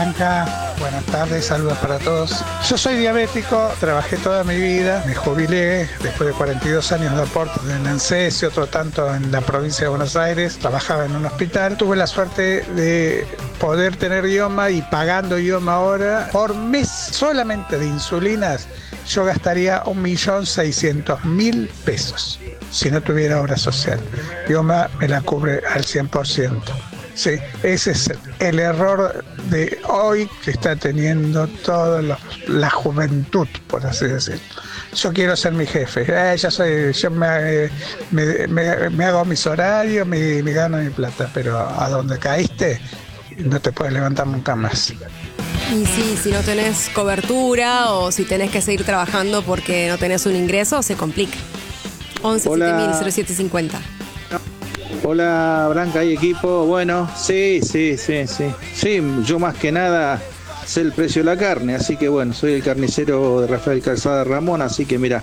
Blanca, buenas tardes, saludos para todos. Yo soy diabético, trabajé toda mi vida, me jubilé después de 42 años de aporte en ANSES y otro tanto en la provincia de Buenos Aires, trabajaba en un hospital. Tuve la suerte de poder tener IOMA y pagando IOMA ahora, por mes solamente de insulinas, yo gastaría 1.600.000 pesos si no tuviera obra social. IOMA me la cubre al 100%. Sí, ese es el error de hoy que está teniendo toda la juventud, por así decirlo. Yo quiero ser mi jefe, yo me hago mis horarios, me gano mi plata, pero a donde caíste no te puedes levantar nunca más. Y sí, si no tenés cobertura o si tenés que seguir trabajando porque no tenés un ingreso, se complica. 11 7000-0750. Hola Blanca y equipo. Bueno, sí, yo más que nada sé el precio de la carne, así que bueno, soy el carnicero de Rafael Calzada Ramón, así que mira,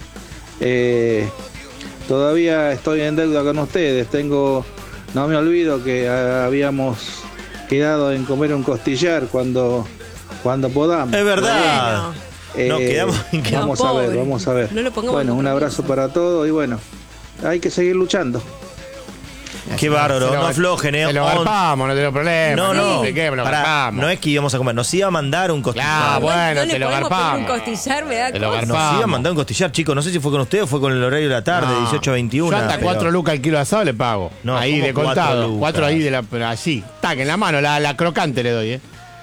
todavía estoy en deuda con ustedes. No me olvido que habíamos quedado en comer un costillar cuando podamos. Es verdad. Bueno, vamos a ver. No lo pongamos. Bueno, un abrazo para todos y bueno, hay que seguir luchando. Qué bárbaro, no aflojen, Te lo garpamos, no tengo problema. No. Pará, no es que íbamos a comer, nos iba a mandar un costillar. Ah, bueno, no te lo garpamos. Un costillar me da Te lo cosa. garpamos. Nos iba a mandar un costillar, chicos. No sé si fue con usted o fue con el horario de la tarde, No. 18 a 21. Yo hasta 4 lucas el kilo de asado le pago. No, ahí ¿cómo de 4 contado. lucas? 4 ahí pero así. Tac, en la mano, la crocante le doy,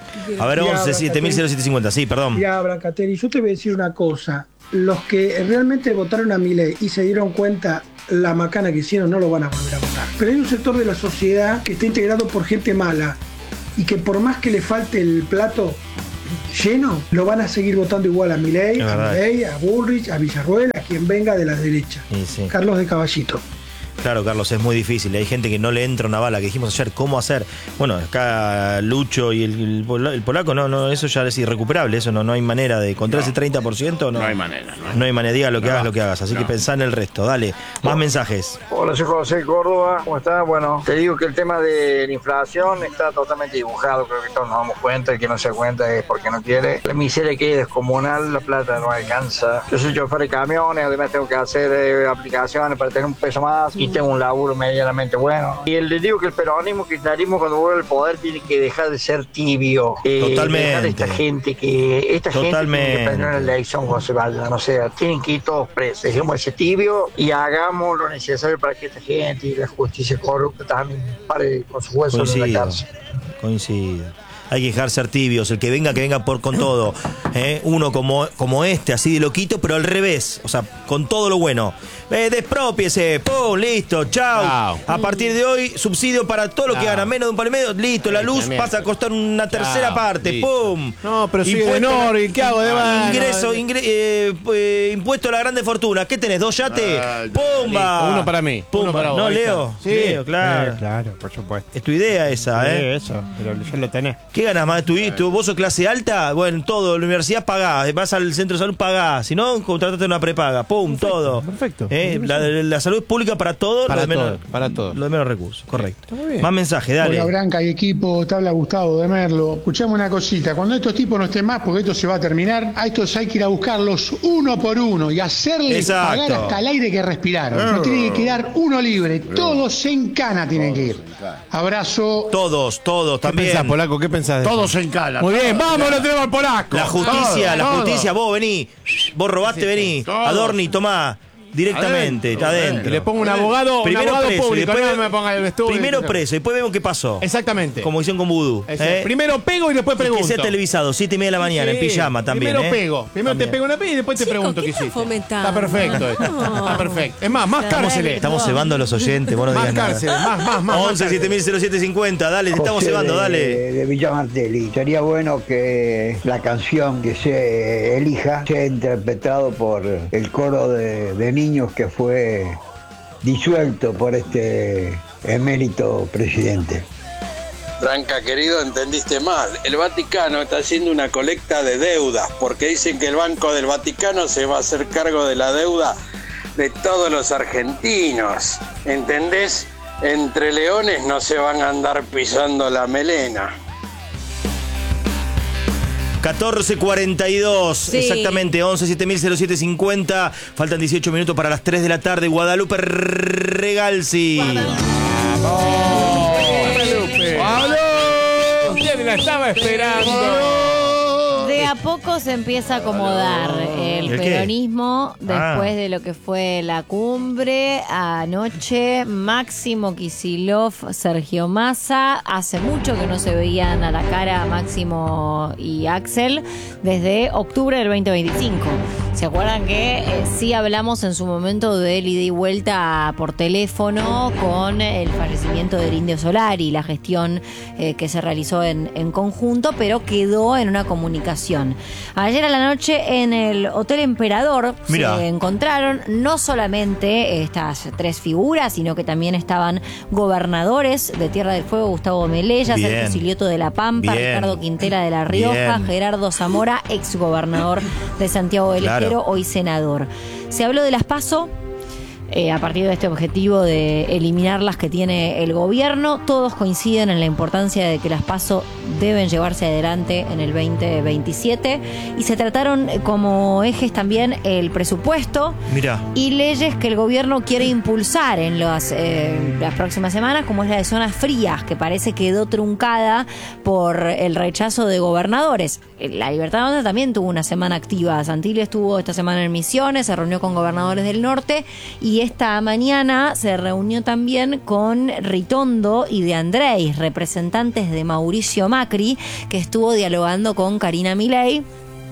A ver, 11 7000-0750. Sí, perdón. Ya, Brancatelli, yo te voy a decir una cosa. Los que realmente votaron a Milei y se dieron cuenta la macana que hicieron no lo van a volver a votar. Pero hay un sector de la sociedad que está integrado por gente mala y que por más que le falte el plato lleno, lo van a seguir votando igual a Milei, a Bullrich, a Villarruel, a quien venga de la derecha. Sí. Carlos de Caballito. Claro, Carlos, es muy difícil. Hay gente que no le entra una bala, que dijimos ayer, ¿cómo hacer? Bueno, acá Lucho y el polaco, no, eso ya es irrecuperable, eso no hay manera de encontrar ese 30%. No hay manera. No hay manera, diga lo que hagas, así que pensá en el resto. Dale, más mensajes. Hola, soy José Córdoba, ¿cómo estás? Bueno, te digo que el tema de la inflación está totalmente dibujado, creo que todos nos damos cuenta, el que no se da cuenta es porque no quiere. La miseria que es descomunal, la plata no alcanza. Yo soy chofer de camiones, además tengo que hacer aplicaciones para tener un peso más y tengo un laburo medianamente bueno. Y le digo que el peronismo, kirchnerismo, cuando vuelve al poder, tiene que dejar de ser tibio. Totalmente. Dejar esta gente que tiene que prender una elección cuando se vayan. O sea, tienen que ir todos presos. Dejemos ese tibio y hagamos lo necesario para que esta gente y la justicia corrupta también pare con sus huesos en la cárcel. Coincido. Hay que dejar ser tibios, el que venga con todo. Uno como este, así de loquito, pero al revés, o sea, con todo lo bueno. Desprópiese, pum, listo, chau. A partir de hoy, subsidio para todo lo que gana menos de un palo y medio, listo, la luz pasa a costar una tercera parte, pum. No, pero sigue de Nori, ¿qué hago de más? Impuesto a la grande fortuna, ¿qué tenés? ¿2 yates? ¡Pumba! Uno para mí. Pumba. Uno para vos. No, Leo. Sí. Leo, claro. Claro, por supuesto. Es tu idea esa, Eso, pero ya lo tenés. ¿Qué ganas más? ¿Vos sos clase alta? Bueno, todo, la universidad pagás, vas al centro de salud pagás, si no, contratate una prepaga, pum, todo. Perfecto. La salud pública para todos, para todo. Lo de menos recursos, correcto. Está muy bien. Más mensajes, dale. Hola Branca y equipo, te habla Gustavo de Merlo. Escuchame una cosita, cuando estos tipos no estén más, porque esto se va a terminar, a estos hay que ir a buscarlos uno por uno y hacerles pagar hasta el aire que respiraron. No tiene que quedar uno libre, todos en cana tienen que ir. Abrazo. Todos también. ¿Qué pensás, Polaco? ¿Qué pensás de Todos en cana. Muy bien, vamos, lo tenemos al Polaco. La justicia, vos vení, vos robaste, vení. Adorni, tomá. Directamente, adentro. Y le pongo un abogado preso, público, no me ponga el estudio. Primero preso, después vemos qué pasó. Exactamente. Como hicieron con Vudú. Primero pego y después pregunto. Y que sea televisado, 7:30 de la mañana, en pijama también. Primero pego. Primero también. te pego una pega y después te pregunto qué hiciste. Está perfecto esto. Está perfecto. Es más cárceles. Estamos cebando a los oyentes, vos no digas nada. Más cárceles, más. 11 700750, dale, te estamos cebando, dale. De Villa Martelli. Sería bueno que la canción que se elija sea interpretado por el coro de niños que fue disuelto por este emérito presidente. Branca, querido, entendiste mal. El Vaticano está haciendo una colecta de deudas porque dicen que el Banco del Vaticano se va a hacer cargo de la deuda de todos los argentinos. ¿Entendés? Entre leones no se van a andar pisando la melena. 14:42, Sí. exactamente, 11-7000-0750. Faltan 18 minutos para las 3 de la tarde. Guadalupe Regalzi. Usted la estaba esperando. De a poco se empieza a acomodar el ¿El qué? peronismo después de lo que fue la cumbre anoche. Máximo Kicillof, Sergio Massa. Hace mucho que no se veían a la cara Máximo y Axel desde octubre del 2025. ¿Se acuerdan que sí hablamos en su momento del ida y vuelta por teléfono con el fallecimiento del Indio Solari, la gestión que se realizó en conjunto, pero quedó en una comunicación? Ayer a la noche en el Hotel Emperador Mirá. se encontraron no solamente estas tres figuras, sino que también estaban gobernadores de Tierra del Fuego, Gustavo Melella, Bien. Sergio Silioto de La Pampa, Bien. Ricardo Quintela de La Rioja, Bien. Gerardo Zamora, exgobernador de Santiago del Claro. Estero, hoy senador. Se habló de las PASO. A partir de este objetivo de eliminar las que tiene el gobierno, todos coinciden en la importancia de que las PASO deben llevarse adelante en el 2027 y se trataron como ejes también el presupuesto Mirá. y leyes que el gobierno quiere impulsar en las próximas semanas, como es la de zonas frías, que parece quedó truncada por el rechazo de gobernadores. La Libertad Avanza también tuvo una semana activa. Santilli estuvo esta semana en Misiones, se reunió con gobernadores del norte y esta mañana se reunió también con Ritondo y de Andrés, representantes de Mauricio Macri, que estuvo dialogando con Karina Milei.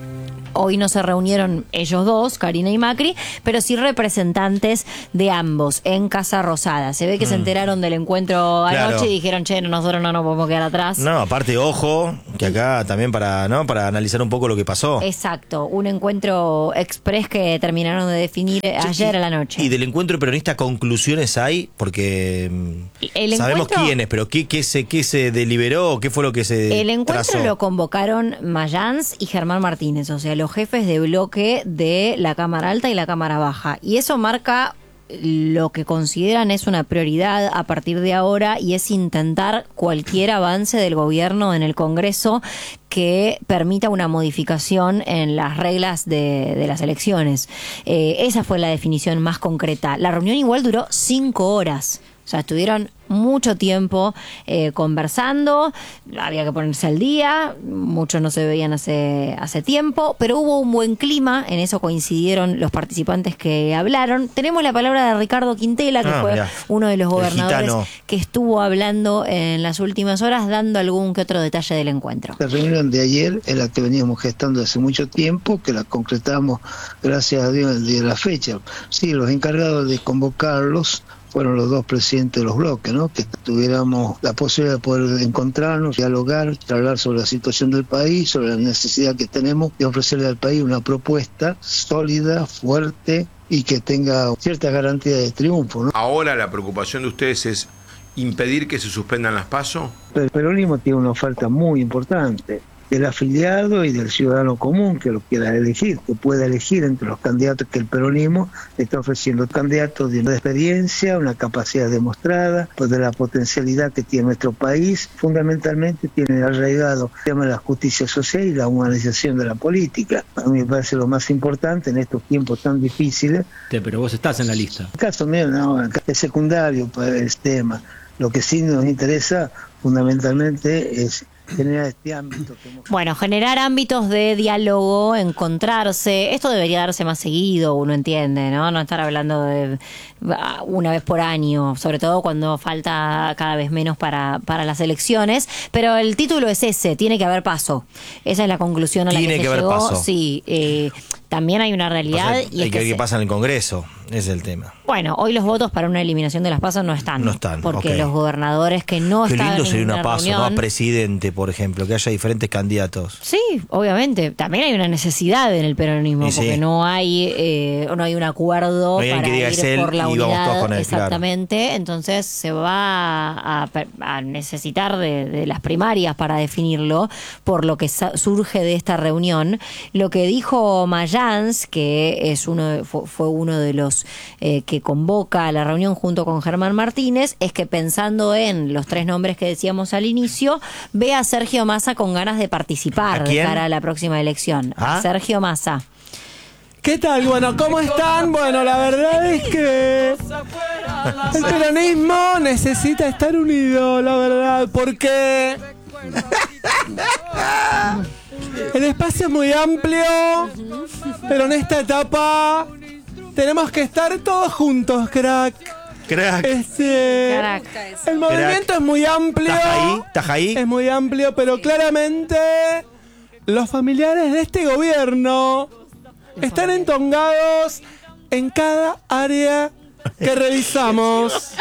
Hoy no se reunieron ellos dos, Karina y Macri, pero sí representantes de ambos en Casa Rosada. Se ve que se enteraron del encuentro anoche Claro. y dijeron, che, nosotros no nos podemos quedar atrás. No, aparte, ojo, que acá también para analizar un poco lo que pasó. Exacto, un encuentro express que terminaron de definir ayer a la noche. Y del encuentro peronista, ¿conclusiones hay? Porque El sabemos encuentro- quiénes, pero ¿qué se deliberó? ¿Qué fue lo que se El encuentro trazó? lo convocaron Mayans y Germán Martínez, o sea, los jefes de bloque de la Cámara Alta y la Cámara Baja. Y eso marca lo que consideran es una prioridad a partir de ahora y es intentar cualquier avance del gobierno en el Congreso que permita una modificación en las reglas de las elecciones. Esa fue la definición más concreta. La reunión igual duró 5 horas. O sea, estuvieron mucho tiempo conversando, había que ponerse al día, muchos no se veían hace tiempo, pero hubo un buen clima, en eso coincidieron los participantes que hablaron. Tenemos la palabra de Ricardo Quintela, que fue mirá, uno de los el gobernadores gitano. que estuvo hablando en las últimas horas, dando algún que otro detalle del encuentro. La reunión de ayer es la que veníamos gestando hace mucho tiempo, que la concretamos, gracias a Dios, el día de la fecha. Sí, los encargados de convocarlos fueron los dos presidentes de los bloques, ¿no? Que tuviéramos la posibilidad de poder encontrarnos, dialogar, hablar sobre la situación del país, sobre la necesidad que tenemos de ofrecerle al país una propuesta sólida, fuerte y que tenga cierta garantía de triunfo, ¿no? Ahora la preocupación de ustedes es impedir que se suspendan las PASO. El peronismo tiene una oferta muy importante del afiliado y del ciudadano común que lo quiera elegir, que pueda elegir entre los candidatos que el peronismo le está ofreciendo, candidatos de una experiencia, una capacidad demostrada, pues de la potencialidad que tiene nuestro país. Fundamentalmente tiene arraigado el tema de la justicia social y la humanización de la política. A mí me parece lo más importante en estos tiempos tan difíciles. Pero vos estás en la lista. En el caso mío, no, es secundario para el tema. Lo que sí nos interesa fundamentalmente es generar este ámbito. Bueno, generar ámbitos de diálogo, encontrarse. Esto debería darse más seguido, uno entiende, ¿no? No estar hablando de una vez por año, sobre todo cuando falta cada vez menos para las elecciones. Pero el título es ese, tiene que haber paso. Esa es la conclusión a la Tiene que que se haber llegó. paso. Sí, también hay una realidad. O sea, y hay es que ver que qué pasa en el Congreso, ese es el tema. bueno, hoy los votos para una eliminación de las PASO no están. No están, porque ok. los gobernadores que no Qué estaban lindo en sería una la PASO, ¿no? A reunión, presidente, por ejemplo, que haya diferentes candidatos. sí, obviamente. También hay una necesidad en el peronismo, Y sí. porque no hay un acuerdo No hay alguien para que diga, ir es él, por la y vamos unidad. todos con él, Exactamente. Entonces se va a necesitar de las primarias para definirlo, por lo que surge de esta reunión. Lo que dijo Mayans, que es fue uno de los los que convoca a la reunión junto con Germán Martínez es que, pensando en los 3 nombres que decíamos al inicio, ve a Sergio Massa con ganas de participar de cara a la próxima elección. Sergio Massa. ¿Qué tal? Bueno, ¿cómo están? Bueno, la verdad es que el peronismo necesita estar unido, la verdad, porque el espacio es muy amplio, pero en esta etapa tenemos que estar todos juntos, crack. El movimiento es muy amplio. ¿Estás ahí? Es muy amplio, pero claramente los familiares de este gobierno están entongados en cada área que revisamos.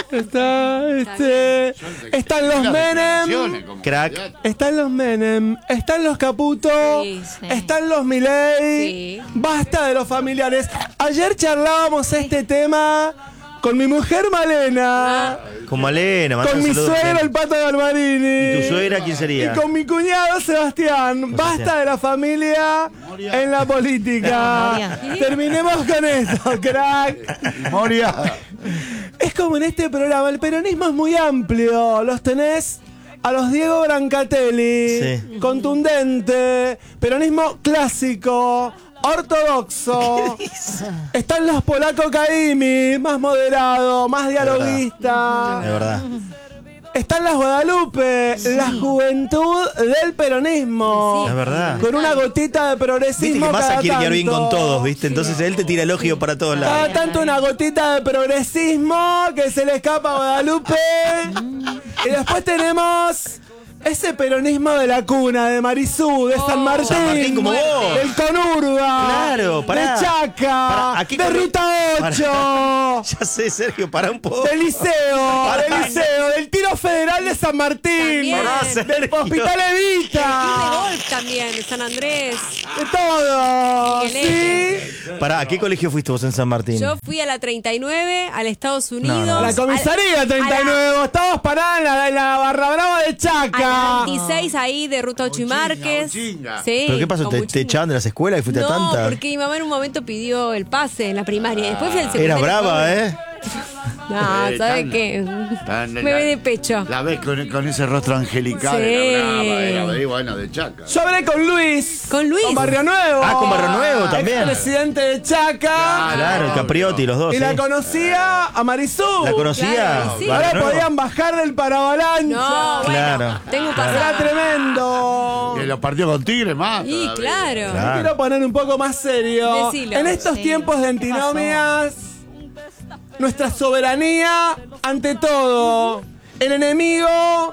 Están los Menem, están los Menem, están los Caputo, están los Milei. Basta de los familiares. Ayer charlábamos este tema con mi mujer Malena. Con Malena, con mi suegro el Pato Garbarini. ¿Y tu suegra quién sería? Y con mi cuñado Sebastián. Basta de la familia en la política. Terminemos con esto, crack. Moria. Es como en este programa, el peronismo es muy amplio. Los tenés a los Diego Brancatelli, contundente, peronismo clásico, ortodoxo. Están los Polaco Caimi, más moderado, más dialoguista. De verdad. Están las Guadalupe, la juventud del peronismo. Es verdad. Con una gotita de progresismo. Viste que Massa cada quiere quedar bien tanto. con todos, ¿viste? Entonces él te tira elogio para todos lados. Cada tanto una gotita de progresismo que se le escapa a Guadalupe. Y después tenemos ese peronismo de la cuna, de Marisú, de San Martín. San Martín como vos. Del Conurba. Claro, pará. De Chaca. De Ruta 8. Ya sé, Sergio, pará un poco. Del liceo. Del tiro federal de San Martín. Del Hospital Evita. Y de golf también, de San Andrés. De todo. ¿Sí? Pará, ¿a qué colegio fuiste vos en San Martín? Yo fui a la 39, al Estados Unidos. A la comisaría 39. Vos estabas parada en la Barra Brava de Chaca. A la 26 ahí de Ruta 8 y Márquez. Sí, ¿Pero qué pasó? ¿Te echaban de las escuelas y fuiste a tanta? No, porque mi mamá en un momento pidió el pase en la primaria. Y después fui al secundario. Era brava, ¿eh? No, ¿sabes qué? Me ve de pecho. La ves con ese rostro angelical. Sí. Era brava, bueno, de Chaca. Yo hablé con Luis. Con Luis. Con Barrio Nuevo. Ah, con Barrio Nuevo también. Presidente de Chaca. Claro, el Capriotti, los dos. Y la conocía a Marisú. ¿La conocía? Claro, sí. Ahora podían bajar del paravalancha. No, Claro. Tengo un pasado. Era tremendo. Que lo partió con Tigre más. Sí, claro. Me quiero poner un poco más serio. Decilo. En estos tiempos de antinomias, nuestra soberanía ante todo. El enemigo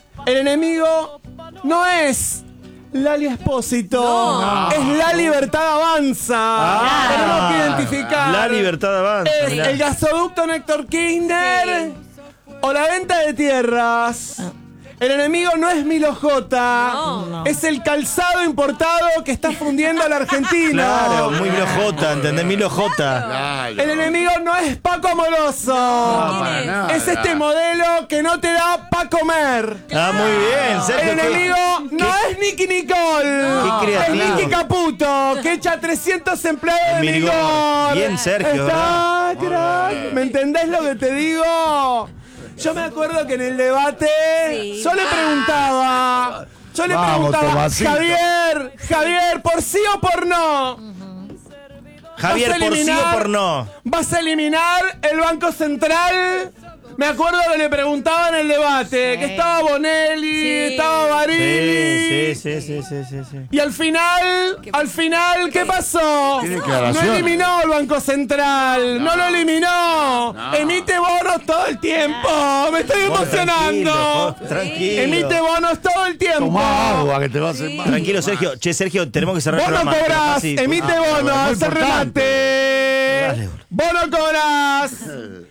no es Lali Espósito, es La Libertad Avanza. Tenemos que identificar. La Libertad Avanza. Es el gasoducto Néstor Kirchner o la venta de tierras. El enemigo no es Milo J, es el calzado importado que está fundiendo a la Argentina. Claro, muy Milo J, ¿entendés? Milo J. Claro. El enemigo no es Paco Amoroso. para nada. Es este modelo que no te da pa' comer. Ah, muy bien, Sergio. El enemigo no es Nicky Nicole. Qué creativo. Es Nicky Caputo, que echa 300 empleados de Mirigor. Mirigor. Bien, Sergio, Está, crack. ¿Me entendés lo que te digo? Yo me acuerdo que en el debate yo le preguntaba, Tomasito. Javier, ¿por sí o por no? Javier, por sí o por no. ¿Vas a eliminar el Banco Central? Me acuerdo que le preguntaba en el debate, que estaba Bonelli, estaba Barili. Sí. Y al final, ¿qué pasó? Tiene No declaraciones. eliminó el Banco Central, no lo eliminó. Emite bonos todo el tiempo. Me estoy emocionando. Tranquilo. Emite bonos todo el tiempo. Tomá agua que te va a hacer mal. Tranquilo, Sergio. Che, Sergio, tenemos que cerrar el Bono programa. pero cobras, así. emite muy bonos, importante. remate. Dale, Bono cobras.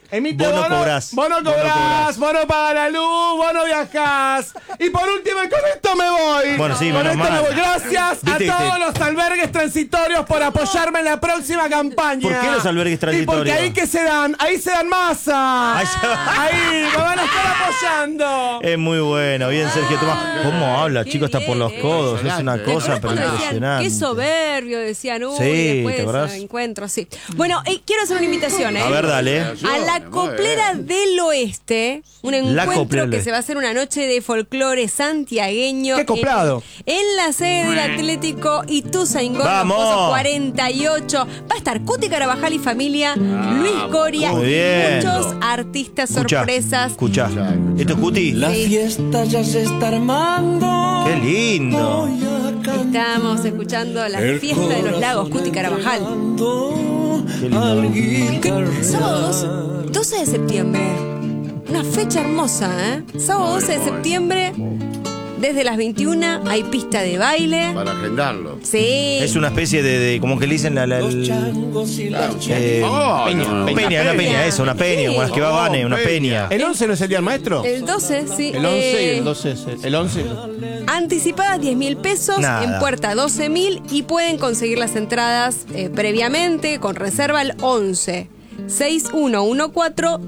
Emite Vos no bono, cobrás. Vos no cobrás, vos no pagas la luz, vos no viajás. Y por último, y con esto me voy. Bueno, sí, con menos esto mal. me voy. Gracias Viste a que todos los albergues transitorios por apoyarme en la próxima campaña. ¿Por qué los albergues Y porque transitorios? ahí se dan masa. Ahí, me van a estar apoyando. Es muy bueno, bien Sergio Tomás. ¿Cómo habla, chico? Está por los codos, es una cosa pero Decían, impresionante. qué soberbio, decían, Sí, ¿te después acordás? encuentro, sí. Bueno, quiero hacer una invitación, A ver, dale. A la Coplera del Oeste, un encuentro Coplera. que se va a hacer una noche de folclore santiagueño. ¡Qué coplado! En la sede del Atlético Ituzaingó, ¡Vamos! Pozo 48. Va a estar Cuti Carabajal y familia, Luis Coria muy y bien. muchos artistas sorpresas. Escucha. ¿Esto es Cuti? La fiesta ya se está armando. ¡Qué lindo! Estamos escuchando la fiesta de los lagos Cuti Carabajal. Qué lindo. Sábado 12 de septiembre. Una fecha hermosa, ¿eh? Sábado 12 de septiembre. Desde las 21 hay pista de baile. Para agendarlo. Sí. Es una especie de como que le dicen una peña, eso, una peña, como las que va a Bane, una peña. ¿El 11 no es el día del maestro? El 12, sí. El 11 y el 12 es el 11. Anticipadas 10.000 pesos, Nada. en puerta 12.000 y pueden conseguir las entradas previamente con reserva al 11 6114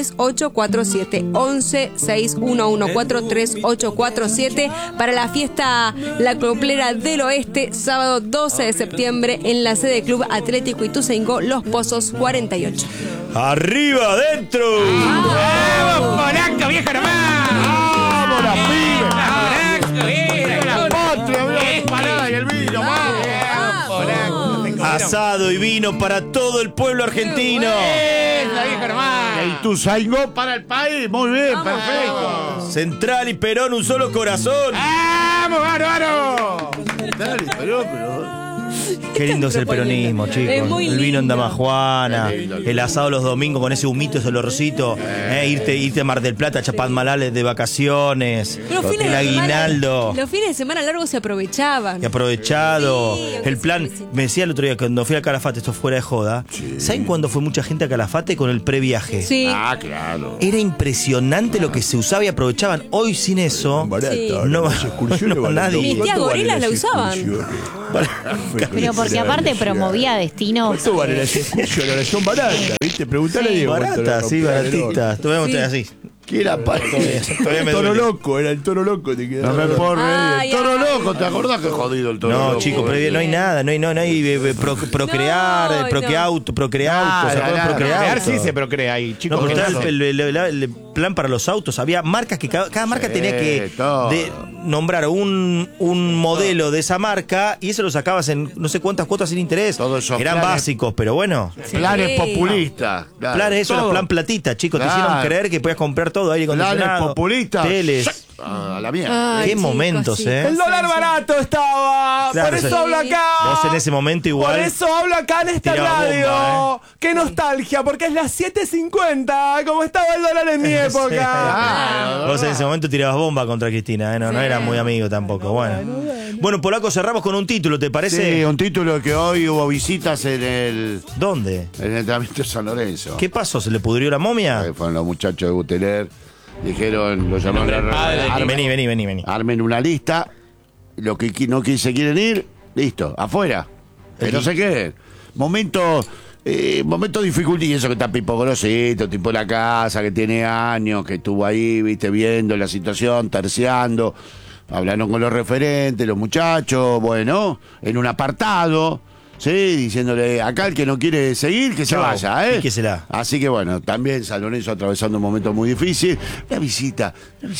3847 11 6114 3847 para la fiesta La Coplera del Oeste, sábado 12 de septiembre en la sede Club Atlético Ituzaingó, Los Pozos 48. ¡Arriba, adentro! ¡Vamos, Polaco, viejo nomás! ¡Vamos, la pibe! ¡La patria, la empanada y el vino! ¡Vamos, Polaco! Asado y vino para todo el pueblo argentino. ¡La vieja nomás! Y Ituzaingó para el país. Muy bien, perfecto. Central y Perón, un solo corazón. ¡Vamos, bárbaro! Dale, pero. Qué lindo es el peronismo, chicos. Es muy El vino en lindo. Damajuana, el asado los domingos con ese humito, ese olorcito, irte a Mar del Plata, a Chapadmalal de vacaciones, Los fines el de semana- aguinaldo. Los fines de semana largos se aprovechaban. Y aprovechado. Sí, aunque El plan, me decía el otro día cuando fui a Calafate, esto fuera de joda. ¿Saben cuándo fue mucha gente a Calafate con el previaje? Sí. Ah, claro. Era impresionante lo que se usaba y aprovechaban. Hoy sin eso, Sí. no nadie. Mis tías gorilas la usaban. Pero porque aparte promovía destinos. ¿Cuánto vale la excursión? Son baratas, ¿viste? Preguntale a Diego. cuánto le Baratas, sí, rompían el baratitas. Todavía Sí. así. ¿Qué era para todavía me el toro duele. loco, era el toro loco. Te quedaba. No me puedo Ay, reír. El toro ay. loco, ¿te acordás que jodido el toro loco? No, chicos, pero no hay nada, no hay procrear, No, procreauto, ¿se Nada, acuerdan nada. Procrear procreauto? sí se procrea ahí, chicos. No, pero ¿qué estaba pasó? el plan para los autos. Había marcas que cada marca tenía que todo. nombrar un modelo de esa marca y eso lo sacabas en no sé cuántas cuotas sin interés. Todos esos Eran planes- básicos, pero bueno. Planes Sí. populistas. Claro. Plan eso, era Todo. plan platita, chicos. Te Claro. hicieron creer que podías comprar todo, aire Planes acondicionado, populistas. teles. A la mierda. Ay, Qué chicos, momentos, sí. El dólar barato estaba. Claro, por eso sí. hablo acá. Vos en ese momento igual. Por eso hablo acá en esta tiraba radio. bomba, Qué nostalgia, porque es las 7:50, como estaba el dólar en mi época. Vos en ese momento tirabas bomba contra Cristina, no era muy amigo tampoco. Bueno, Polaco, cerramos con un título, ¿te parece? Sí, un título que hoy hubo visitas en el ¿Dónde? entrenamiento de San Lorenzo. ¿Qué pasó? ¿Se le pudrió la momia? Ahí fueron los muchachos de Buteler. Dijeron, lo llamaron Vení. armen una lista. Los que no se quieren ir, listo, afuera. Que no se queden. Momento dificultoso, y eso que está Pipo Grosito, tipo la casa, que tiene años, que estuvo ahí, viste, viendo la situación, terciando. Hablaron con los referentes, los muchachos, bueno, en un apartado, sí, diciéndole acá el que no quiere seguir, que se Chau, vaya, ¿eh? píquesela. Así que bueno, también San Lorenzo atravesando un momento muy difícil. Una visita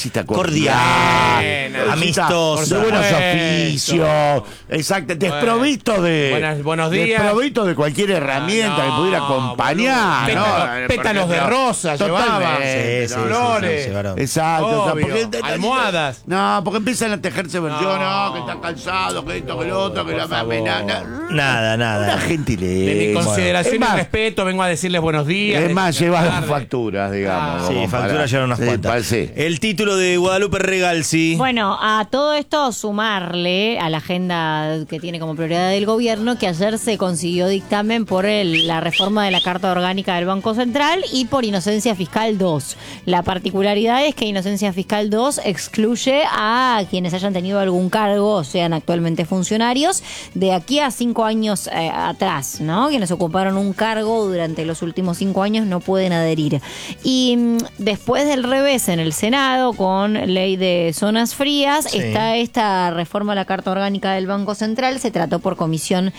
Cordial, una visita amistosa. de buenos Eso. oficios, exacto, desprovisto de Buenos días. desprovisto de cualquier herramienta que pudiera acompañar, ¿no? Pétalos de rosa llevaban. Totalmente, Sí, flores. sí, llevaron. Exacto, Obvio. Almohadas. No, porque empiezan a tejerse versiones, no, que está cansado, que esto, que lo otro, que la por favor. mamena. Nada. Nada. Una gentileza. De mi consideración Es más, y respeto, vengo a decirles buenos días. Es más, llevar llevaron facturas, digamos. Sí, como facturas para- llevaron unas Sí, cuantas. sí. El título de Guadalupe Regalsi. Bueno, a todo esto sumarle a la agenda que tiene como prioridad del gobierno que ayer se consiguió dictamen por la reforma de la Carta Orgánica del Banco Central y por Inocencia Fiscal 2. La particularidad es que Inocencia Fiscal 2 excluye a quienes hayan tenido algún cargo o sean actualmente funcionarios de aquí a 5 años atrás, ¿no? Quienes ocuparon un cargo durante los últimos 5 años no pueden adherir. Y después del revés en el Senado con ley de zonas frías, Sí. está esta reforma a la Carta Orgánica del Banco Central, se trató por comisión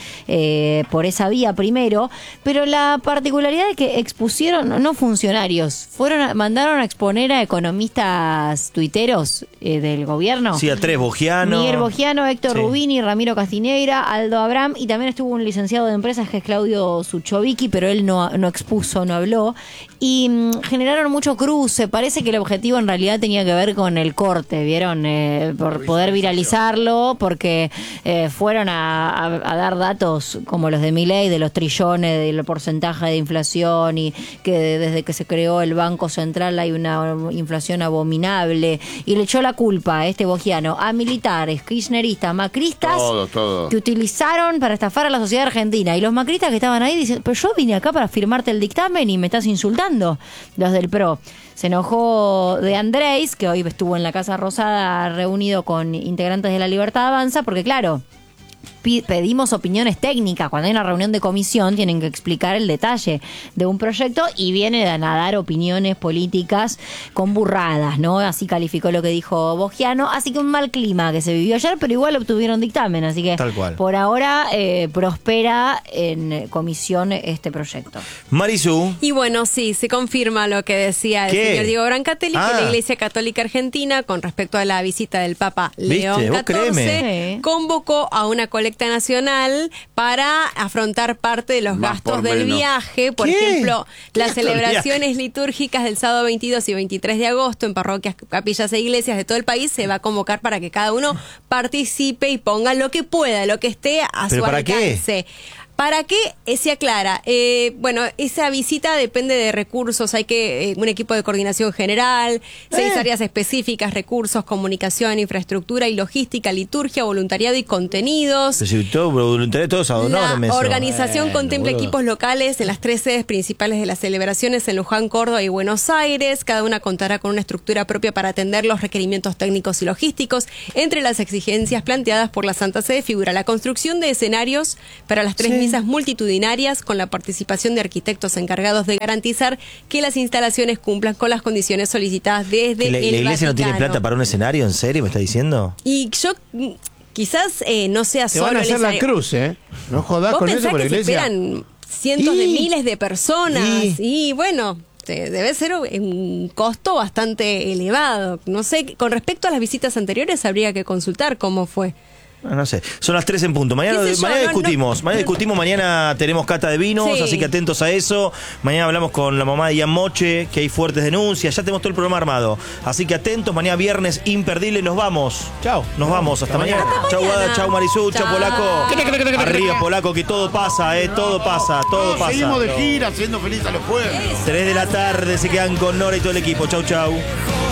por esa vía primero, pero la particularidad es que expusieron, no funcionarios, mandaron a exponer a economistas tuiteros del gobierno. Sí, a 3, Bogiano. Miguel Bogiano, Héctor Sí. Rubini, Ramiro Castinegra, Aldo Abraham y también estuvo un licenciado de empresas que es Claudio Suchovicki, pero él no expuso, no habló. Y generaron mucho cruce. Parece que el objetivo en realidad tenía que ver con el corte, ¿vieron? Por poder viralizarlo, porque fueron a dar datos como los de Milei, de los trillones, del porcentaje de inflación y que desde que se creó el Banco Central hay una inflación abominable. Y le echó la culpa a este Bogiano a militares, kirchneristas, macristas, Todo. que utilizaron para estafar a la sociedad argentina. Y los macristas que estaban ahí dicen, pero yo vine acá para firmarte el dictamen y me estás insultando. Los del PRO. Se enojó de Andrés, que hoy estuvo en la Casa Rosada reunido con integrantes de La Libertad Avanza, porque claro, pedimos opiniones técnicas. Cuando hay una reunión de comisión tienen que explicar el detalle de un proyecto y vienen a dar opiniones políticas con burradas, ¿no? Así calificó lo que dijo Bogiano. Así que un mal clima que se vivió ayer, pero igual obtuvieron dictamen. Así que Tal cual. por ahora prospera en comisión este proyecto. Marisú. Y bueno, sí, se confirma lo que decía el ¿Qué? señor Diego Brancatelli, que Ah. la Iglesia Católica Argentina, con respecto a la visita del Papa ¿Viste? León Vos XIV, créeme. convocó a una colecta nacional para afrontar parte de los Más gastos por del menos. viaje. Por ¿Qué? ejemplo, ¿Qué las gasto del celebraciones litúrgicas del sábado 22 y 23 de agosto en parroquias, capillas e iglesias de todo el país se va a convocar para que cada uno participe y ponga lo que pueda, lo que esté a ¿Pero su para qué? alcance. ¿Para qué? Se aclara. Bueno, esa visita depende de recursos. Hay que un equipo de coordinación general, 6 áreas específicas, recursos, comunicación, infraestructura y logística, liturgia, voluntariado y contenidos. Pero si todo voluntario, todos adornaron La organización contempla boludo. equipos locales en las 3 sedes principales de las celebraciones en Luján, Córdoba y Buenos Aires. Cada una contará con una estructura propia para atender los requerimientos técnicos y logísticos. Entre las exigencias planteadas por la Santa Sede figura la construcción de escenarios para las 3 misas multitudinarias con la participación de arquitectos encargados de garantizar que las instalaciones cumplan con las condiciones solicitadas desde ¿La el iglesia no tiene Vaticano. plata para un escenario? ¿En serio me está diciendo? Y yo quizás no sea Te solo van a el hacer la escenario. cruz, ¿eh? No jodás ¿Vos con eso pensás por la que se iglesia. esperan cientos de Y- miles de personas? Y bueno, debe ser un costo bastante elevado. No sé, con respecto a las visitas anteriores habría que consultar cómo fue. No sé. Son las 3 en punto. Mañana, ¿Qué sé yo? mañana No, discutimos. Mañana discutimos. Mañana tenemos cata de vinos, Sí. así que atentos a eso. Mañana hablamos con la mamá de Ian Moche, que hay fuertes denuncias. Ya tenemos todo el programa armado. Así que atentos. Mañana viernes imperdible. Nos vamos. Chao. Nos vamos. Hasta mañana. Chau, Guada. Chau, Marisú. Chau, Polaco. Arriba, Polaco, que todo pasa, todo pasa. Todo pasa. Seguimos de gira, haciendo feliz a los pueblos. 3 de la tarde se quedan con Nora y todo el equipo. Chau, chau.